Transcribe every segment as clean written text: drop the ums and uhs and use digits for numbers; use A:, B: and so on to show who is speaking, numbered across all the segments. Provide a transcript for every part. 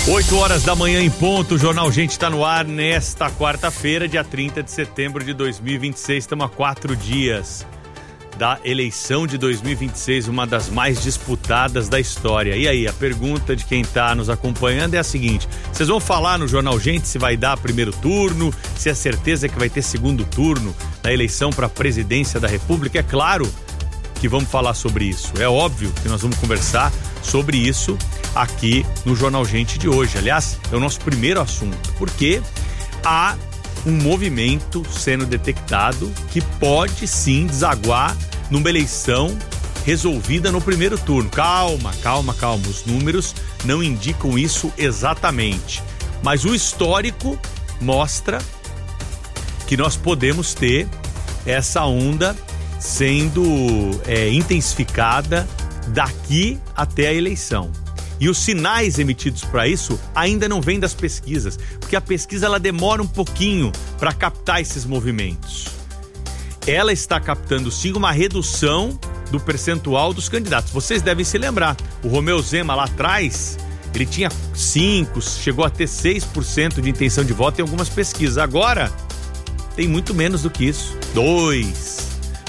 A: 8 horas da manhã em ponto, o Jornal Gente está no ar nesta quarta-feira, dia 30 de setembro de 2026. Estamos a 4 dias da eleição de 2026, uma das mais disputadas da história. E aí, a pergunta de quem está nos acompanhando é a seguinte: vocês vão falar no Jornal Gente se vai dar primeiro turno, se é certeza que vai ter segundo turno na eleição para a presidência da República? É claro que vamos falar sobre isso. É óbvio que nós vamos conversar sobre isso aqui no Jornal Gente de hoje. Aliás, é o nosso primeiro assunto, porque há um movimento sendo detectado que pode sim desaguar numa eleição resolvida no primeiro turno. Calma. Os números não indicam isso exatamente, mas o histórico mostra que nós podemos ter essa onda sendo intensificada daqui até a eleição. E os sinais emitidos para isso ainda não vêm das pesquisas, porque a pesquisa ela demora um pouquinho para captar esses movimentos. Ela está captando sim uma redução do percentual dos candidatos. Vocês devem se lembrar, o Romeu Zema lá atrás, ele tinha 5%, chegou a ter 6% de intenção de voto em algumas pesquisas. Agora tem muito menos do que isso, 2%,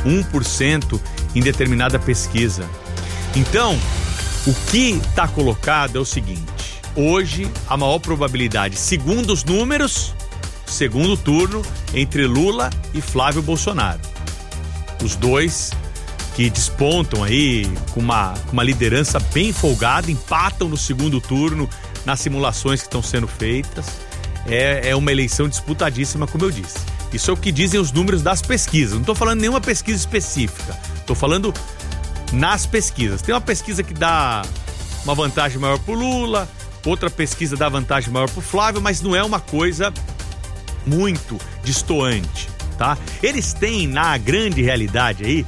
A: 1% em determinada pesquisa. Então, o que está colocado é o seguinte: hoje a maior probabilidade, segundo os números, segundo turno entre Lula e Flávio Bolsonaro. Os dois que despontam aí com uma liderança bem folgada, empatam no segundo turno nas simulações que estão sendo feitas. É uma eleição disputadíssima, como eu disse. Isso é o que dizem os números das pesquisas. Não estou falando nenhuma pesquisa específica, estou falando nas pesquisas. Tem uma pesquisa que dá uma vantagem maior pro Lula, outra pesquisa dá vantagem maior pro Flávio, mas não é uma coisa muito destoante, tá? Eles têm, na grande realidade aí,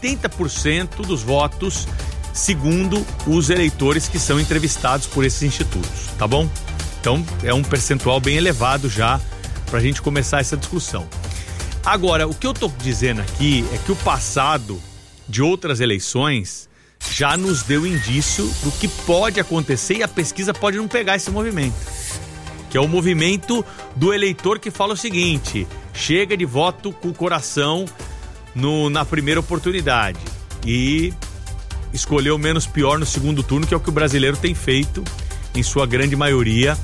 A: 80% dos votos, segundo os eleitores que são entrevistados por esses institutos, tá bom? Então, é um percentual bem elevado já pra gente começar essa discussão. Agora, o que eu tô dizendo aqui é que o passado de outras eleições já nos deu indício do que pode acontecer, e a pesquisa pode não pegar esse movimento, que é o movimento do eleitor que fala o seguinte: chega de voto com o coração na primeira oportunidade e escolheu o menos pior no segundo turno, que é o que o brasileiro tem feito em sua grande maioria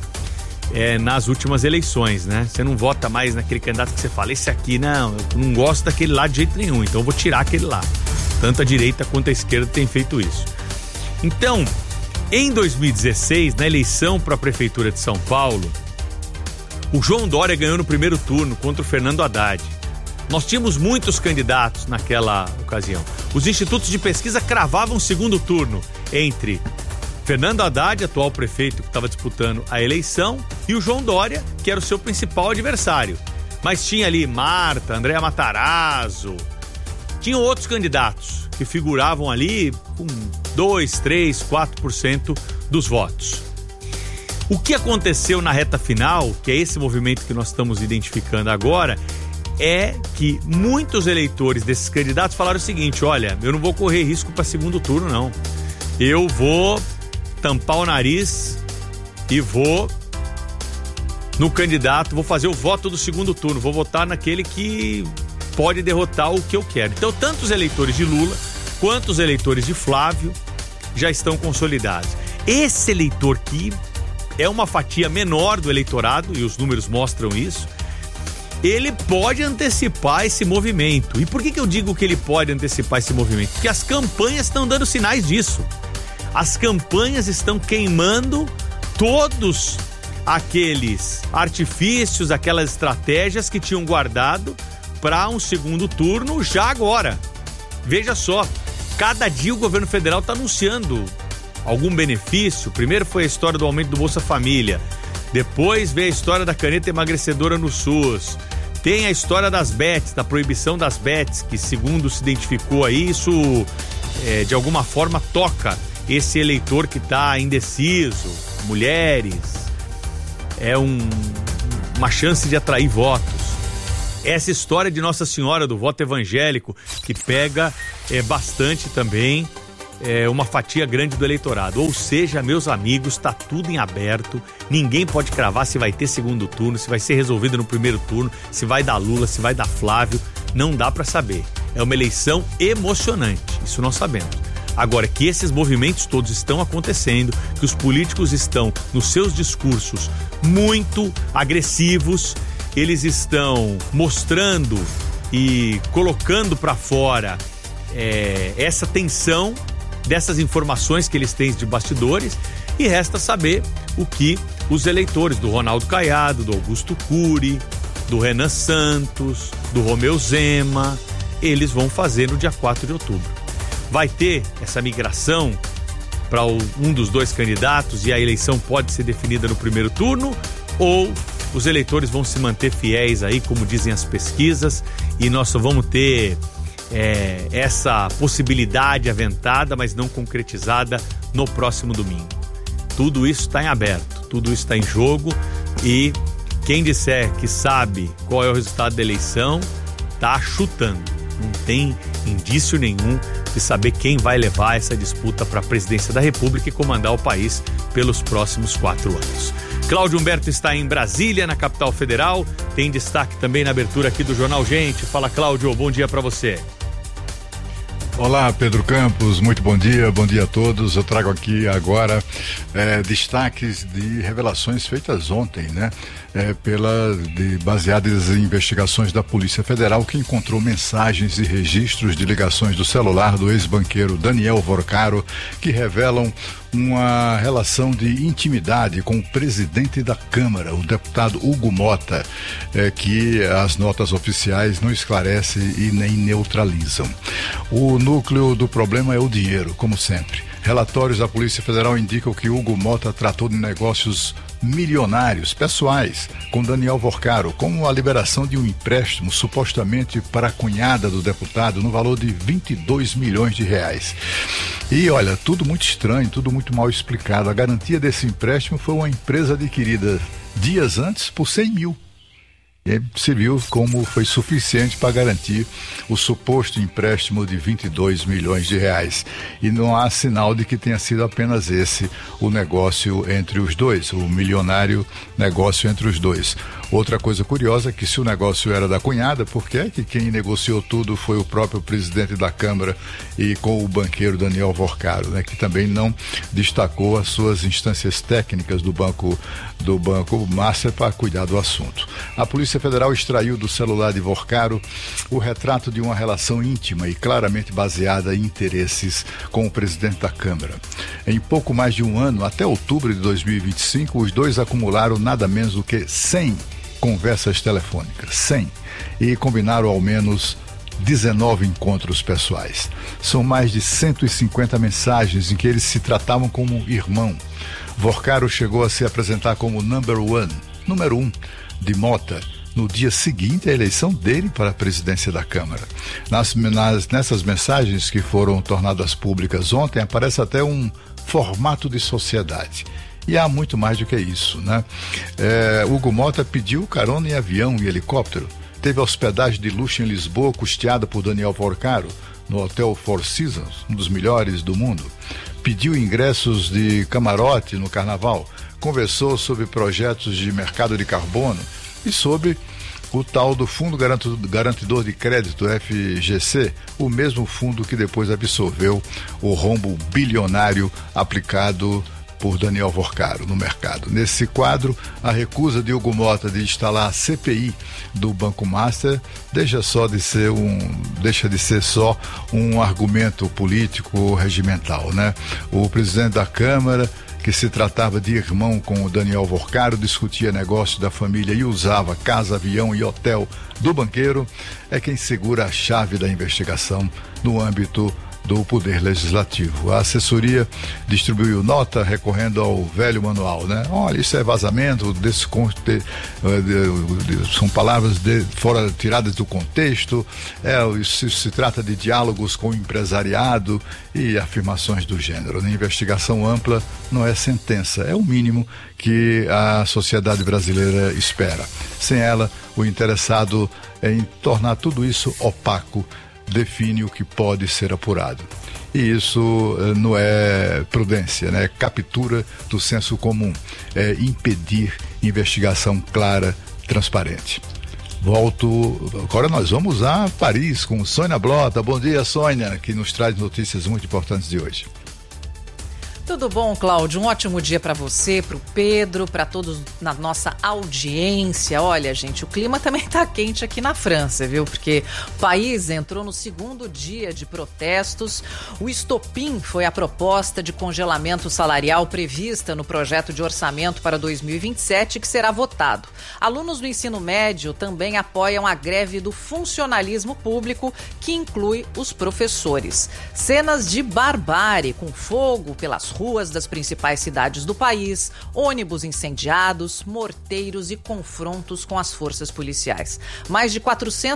A: nas últimas eleições, né? Você não vota mais naquele candidato que você fala: esse aqui não, eu não gosto daquele lá de jeito nenhum, então eu vou tirar aquele lá. Tanto a direita quanto a esquerda tem feito isso. Então, em 2016, na eleição para a Prefeitura de São Paulo, o João Dória ganhou no primeiro turno contra o Fernando Haddad. Nós tínhamos muitos candidatos naquela ocasião. Os institutos de pesquisa cravavam o segundo turno entre Fernando Haddad, atual prefeito que estava disputando a eleição, e o João Dória, que era o seu principal adversário. Mas tinha ali Marta, Andréa Matarazzo, tinham outros candidatos que figuravam ali com 2, 3, 4% dos votos. O que aconteceu na reta final, que é esse movimento que nós estamos identificando agora, é que muitos eleitores desses candidatos falaram o seguinte: olha, eu não vou correr risco para segundo turno, não. Eu vou tampar o nariz e vou no candidato, vou fazer o voto do segundo turno, vou votar naquele que pode derrotar o que eu quero. Então, tanto os eleitores de Lula quanto os eleitores de Flávio já estão consolidados. Esse eleitor que é uma fatia menor do eleitorado, e os números mostram isso, ele pode antecipar esse movimento. E por que eu digo que ele pode antecipar esse movimento? Porque as campanhas estão dando sinais disso. As campanhas estão queimando todos aqueles artifícios, aquelas estratégias que tinham guardado para um segundo turno já agora. Veja só, cada dia o governo federal está anunciando algum benefício. Primeiro foi a história do aumento do Bolsa Família, depois veio a história da caneta emagrecedora no SUS, tem a história das bets, da proibição das bets, que segundo se identificou aí, isso de alguma forma toca esse eleitor que está indeciso, mulheres, é uma chance de atrair votos. Essa história de Nossa Senhora do voto evangélico, que pega bastante também uma fatia grande do eleitorado. Ou seja, meus amigos, está tudo em aberto, ninguém pode cravar se vai ter segundo turno, se vai ser resolvido no primeiro turno, se vai dar Lula, se vai dar Flávio, não dá para saber. É uma eleição emocionante, isso nós sabemos. Agora, que esses movimentos todos estão acontecendo, que os políticos estão nos seus discursos muito agressivos, eles estão mostrando e colocando para fora essa tensão dessas informações que eles têm de bastidores, e resta saber o que os eleitores do Ronaldo Caiado, do Augusto Cury, do Renan Santos, do Romeu Zema, eles vão fazer no dia 4 de outubro. Vai ter essa migração para um dos dois candidatos e a eleição pode ser definida no primeiro turno, ou os eleitores vão se manter fiéis aí, como dizem as pesquisas, e nós só vamos ter essa possibilidade aventada, mas não concretizada, no próximo domingo. Tudo isso está em aberto, tudo isso está em jogo, e quem disser que sabe qual é o resultado da eleição está chutando. Não tem indício nenhum de saber quem vai levar essa disputa para a presidência da República e comandar o país pelos próximos 4 anos. Cláudio Humberto está em Brasília, na capital federal. Tem destaque também na abertura aqui do Jornal Gente. Fala, Cláudio, bom dia para você.
B: Olá, Pedro Campos, muito bom dia a todos. Eu trago aqui agora destaques de revelações feitas ontem, né? Baseadas em investigações da Polícia Federal, que encontrou mensagens e registros de ligações do celular do ex-banqueiro Daniel Vorcaro, que revelam uma relação de intimidade com o presidente da Câmara, o deputado Hugo Mota, que as notas oficiais não esclarecem e nem neutralizam. O núcleo do problema é o dinheiro, como sempre. Relatórios da Polícia Federal indicam que Hugo Mota tratou de negócios milionários, pessoais, com Daniel Vorcaro, como a liberação de um empréstimo supostamente para a cunhada do deputado no valor de 22 milhões de reais. E olha, tudo muito estranho, tudo muito mal explicado. A garantia desse empréstimo foi uma empresa adquirida dias antes por 100 mil. E se viu como foi suficiente para garantir o suposto empréstimo de 22 milhões de reais. E não há sinal de que tenha sido apenas esse o negócio entre os dois, o milionário negócio entre os dois. Outra coisa curiosa é que, se o negócio era da cunhada, por que é que quem negociou tudo foi o próprio presidente da Câmara e com o banqueiro Daniel Vorcaro, né, que também não destacou as suas instâncias técnicas do Banco Master para cuidar do assunto. A Polícia Federal extraiu do celular de Vorcaro o retrato de uma relação íntima e claramente baseada em interesses com o presidente da Câmara. Em pouco mais de um ano, até outubro de 2025, os dois acumularam nada menos do que 100 conversas telefônicas, 100, e combinaram ao menos 19 encontros pessoais. São mais de 150 mensagens em que eles se tratavam como irmão. Vorcaro chegou a se apresentar como número 1 de Mota, no dia seguinte à eleição dele para a presidência da Câmara. Nessas mensagens que foram tornadas públicas ontem, aparece até um formato de sociedade. E há muito mais do que isso, né? Hugo Mota pediu carona em avião e helicóptero, teve hospedagem de luxo em Lisboa, custeada por Daniel Vorcaro, no Hotel Four Seasons, um dos melhores do mundo. Pediu ingressos de camarote no Carnaval, conversou sobre projetos de mercado de carbono e sobre o tal do Fundo Garantidor de Crédito, FGC, o mesmo fundo que depois absorveu o rombo bilionário aplicado por Daniel Vorcaro no mercado. Nesse quadro, a recusa de Hugo Mota de instalar a CPI do Banco Master deixa de ser só um argumento político regimental, né? O presidente da Câmara, que se tratava de irmão com o Daniel Vorcaro, discutia negócios da família e usava casa, avião e hotel do banqueiro, é quem segura a chave da investigação no âmbito do Poder Legislativo. A assessoria distribuiu nota recorrendo ao velho manual, né? Olha, isso é vazamento, são palavras tiradas do contexto, isso se trata de diálogos com o empresariado e afirmações do gênero. Na investigação ampla não é sentença, é o mínimo que a sociedade brasileira espera. Sem ela, o interessado em tornar tudo isso opaco define o que pode ser apurado. e isso não é prudência, né? É captura do senso comum, é impedir investigação clara, transparente. Agora nós vamos a Paris com Sônia Blota. Bom dia, Sônia, que nos traz notícias muito importantes de hoje.
C: Tudo bom, Cláudio? Um ótimo dia para você, para o Pedro, para todos na nossa audiência. Olha, gente, o clima também está quente aqui na França, viu? Porque o país entrou no segundo dia de protestos. O estopim foi a proposta de congelamento salarial prevista no projeto de orçamento para 2027, que será votado. Alunos do ensino médio também apoiam a greve do funcionalismo público, que inclui os professores. Cenas de barbárie, com fogo pelas ruas das principais cidades do país, ônibus incendiados, morteiros e confrontos com as forças policiais. Mais de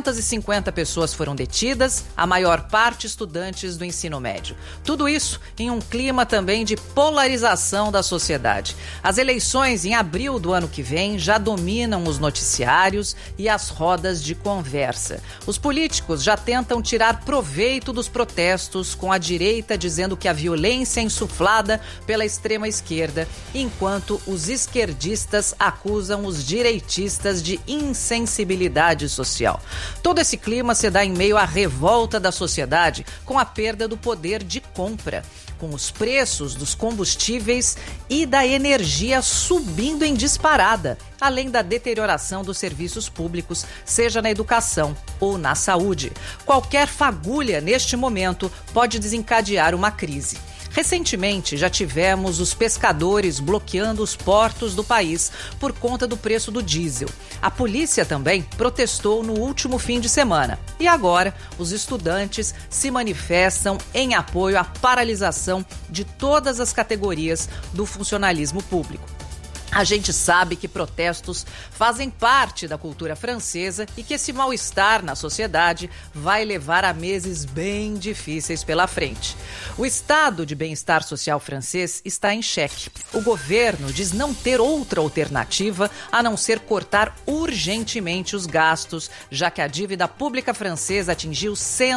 C: 450 pessoas foram detidas, a maior parte estudantes do ensino médio. Tudo isso em um clima também de polarização da sociedade. As eleições em abril do ano que vem já dominam os noticiários e as rodas de conversa. Os políticos já tentam tirar proveito dos protestos, com a direita dizendo que a violência é insuflada pela extrema esquerda, enquanto os esquerdistas acusam os direitistas de insensibilidade social. Todo esse clima se dá em meio à revolta da sociedade com a perda do poder de compra, com os preços dos combustíveis e da energia subindo em disparada, além da deterioração dos serviços públicos, seja na educação ou na saúde. Qualquer fagulha neste momento pode desencadear uma crise. Recentemente, já tivemos os pescadores bloqueando os portos do país por conta do preço do diesel. A polícia também protestou no último fim de semana. E agora, os estudantes se manifestam em apoio à paralisação de todas as categorias do funcionalismo público. A gente sabe que protestos fazem parte da cultura francesa e que esse mal-estar na sociedade vai levar a meses bem difíceis pela frente. O estado de bem-estar social francês está em xeque. O governo diz não ter outra alternativa a não ser cortar urgentemente os gastos, já que a dívida pública francesa atingiu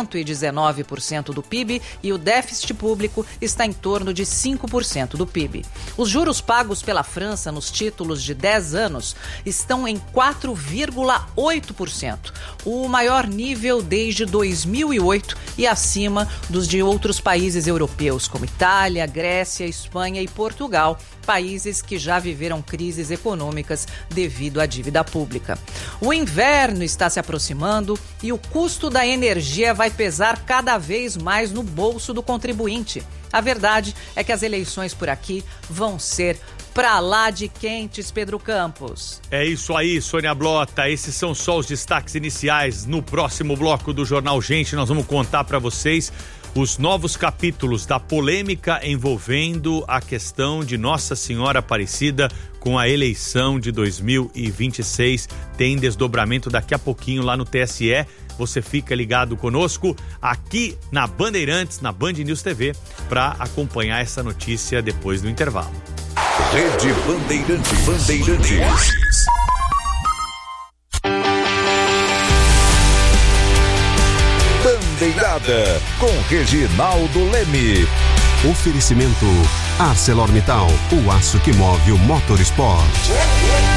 C: 119% do PIB e o déficit público está em torno de 5% do PIB. Os juros pagos pela França nos títulos de 10 anos estão em 4,8%, o maior nível desde 2008 e acima dos de outros países europeus, como Itália, Grécia, Espanha e Portugal, países que já viveram crises econômicas devido à dívida pública. O inverno está se aproximando e o custo da energia vai pesar cada vez mais no bolso do contribuinte. A verdade é que as eleições por aqui vão ser pra lá de quentes, Pedro Campos.
A: É isso aí, Sônia Blota. Esses são só os destaques iniciais. No próximo bloco do Jornal Gente, nós vamos contar para vocês os novos capítulos da polêmica envolvendo a questão de Nossa Senhora Aparecida com a eleição de 2026. Tem desdobramento daqui a pouquinho lá no TSE. Você fica ligado conosco aqui na Bandeirantes, na Band News TV, para acompanhar essa notícia depois do intervalo.
D: Rede Bandeirantes. Bandeirada com Reginaldo Leme.
E: Oferecimento ArcelorMittal, o aço que move o Motorsport.